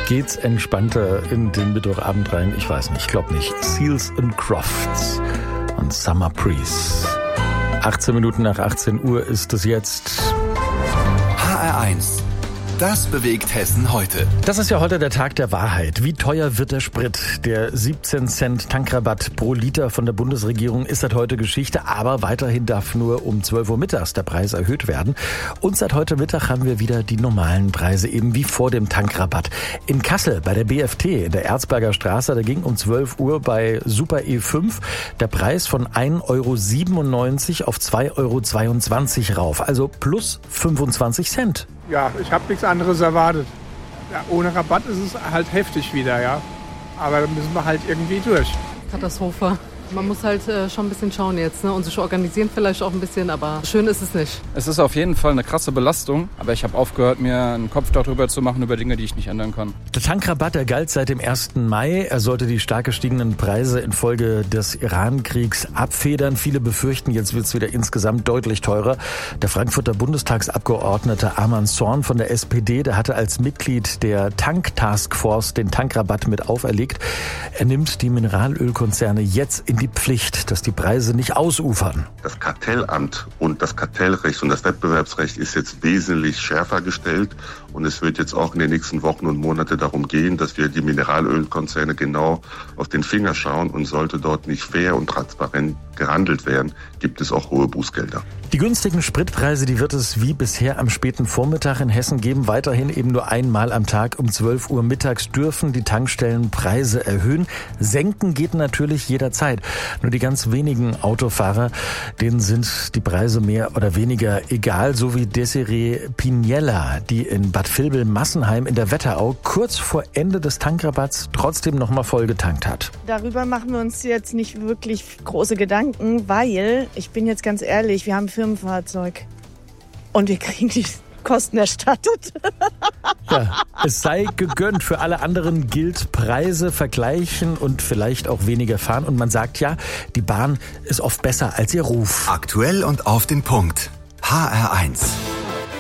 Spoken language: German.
Geht's entspannter in den Mittwochabend rein? Ich weiß nicht, ich glaube nicht. Seals and Crofts und Summer Breeze. 18 Minuten nach 18 Uhr ist es jetzt. HR1. Das bewegt Hessen heute. Das ist ja heute der Tag der Wahrheit. Wie teuer wird der Sprit? Der 17 Cent Tankrabatt pro Liter von der Bundesregierung ist seit heute Geschichte, aber weiterhin darf nur um 12 Uhr mittags der Preis erhöht werden. Und seit heute Mittag haben wir wieder die normalen Preise, eben wie vor dem Tankrabatt. In Kassel bei der BFT in der Erzberger Straße, da ging um 12 Uhr bei Super E5 der Preis von 1,97 € auf 2,22 € rauf, also plus 25 Cent. Ja, ich habe nichts anderes erwartet. Ja, ohne Rabatt ist es halt heftig wieder, ja. Aber da müssen wir halt irgendwie durch. Katastrophe. Man muss halt schon ein bisschen schauen jetzt, ne? Und sich organisieren vielleicht auch ein bisschen, aber schön ist es nicht. Es ist auf jeden Fall eine krasse Belastung, aber ich habe aufgehört, mir einen Kopf darüber zu machen, über Dinge, die ich nicht ändern kann. Der Tankrabatt, der galt seit dem 1. Mai. Er sollte die stark gestiegenen Preise infolge des Iran-Kriegs abfedern. Viele befürchten, jetzt wird es wieder insgesamt deutlich teurer. Der Frankfurter Bundestagsabgeordnete Arman Zorn von der SPD, der hatte als Mitglied der Tank-Taskforce den Tankrabatt mit auferlegt. Er nimmt die Mineralölkonzerne jetzt in die Pflicht, dass die Preise nicht ausufern. Das Kartellamt und das Kartellrecht und das Wettbewerbsrecht ist jetzt wesentlich schärfer gestellt und es wird jetzt auch in den nächsten Wochen und Monaten darum gehen, dass wir die Mineralölkonzerne genau auf den Finger schauen und sollte dort nicht fair und transparent gehandelt werden, gibt es auch hohe Bußgelder. Die günstigen Spritpreise, die wird es wie bisher am späten Vormittag in Hessen geben. Weiterhin eben nur einmal am Tag um 12 Uhr mittags dürfen die Tankstellen Preise erhöhen. Senken geht natürlich jederzeit. Nur die ganz wenigen Autofahrer, denen sind die Preise mehr oder weniger egal. So wie Desiree Piniella, die in Bad Vilbel-Massenheim in der Wetterau kurz vor Ende des Tankrabatts trotzdem noch mal voll getankt hat. Darüber machen wir uns jetzt nicht wirklich große Gedanken, weil, ich bin jetzt ganz ehrlich, wir haben ein Firmenfahrzeug und wir kriegen die Kosten erstattet. Ja, es sei gegönnt. Für alle anderen gilt Preise vergleichen und vielleicht auch weniger fahren. Und man sagt ja, die Bahn ist oft besser als ihr Ruf. Aktuell und auf den Punkt. HR1.